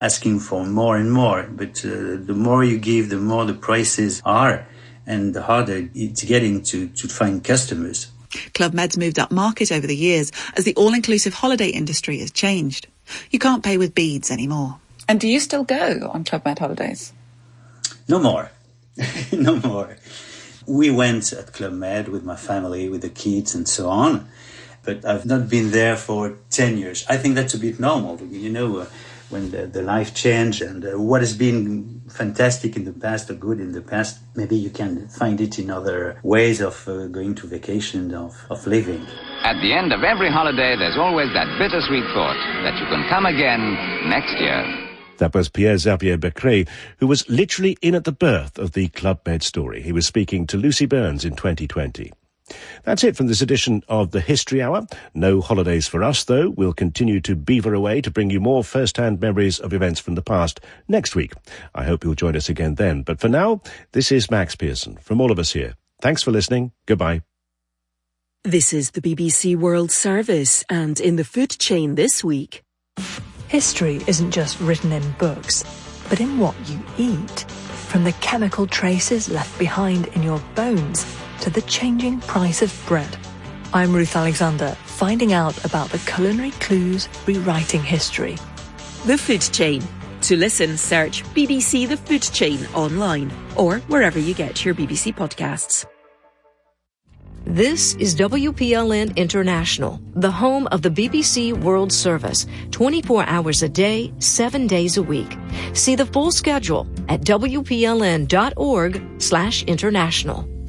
asking for more and more. But the more you give, the more the prices are, and the harder it's getting to find customers. Club Med's moved up market over the years as the all-inclusive holiday industry has changed. You can't pay with beads anymore. And do you still go on Club Med holidays? No more. No more. We went at Club Med with my family, with the kids and so on. But I've not been there for 10 years. I think that's a bit normal, when the life changed, and what has been fantastic in the past or good in the past, maybe you can find it in other ways of going to vacation, of living. At the end of every holiday, there's always that bittersweet thought that you can come again next year. That was Pierre-Xavier Becret, who was literally in at the birth of the Club Med story. He was speaking to Lucy Burns in 2020. That's it from this edition of the History Hour. No holidays for us, though. We'll continue to beaver away to bring you more first-hand memories of events from the past next week. I hope you'll join us again then. But for now, this is Max Pearson from all of us here. Thanks for listening. Goodbye. This is the BBC World Service, and in the food chain this week. History isn't just written in books, but in what you eat. From the chemical traces left behind in your bones to the changing price of bread. I'm Ruth Alexander, finding out about the culinary clues rewriting history. The Food Chain. To listen, search BBC The Food Chain online or wherever you get your BBC podcasts. This is WPLN International, the home of the BBC World Service, 24 hours a day, 7 days a week. See the full schedule at wpln.org/international.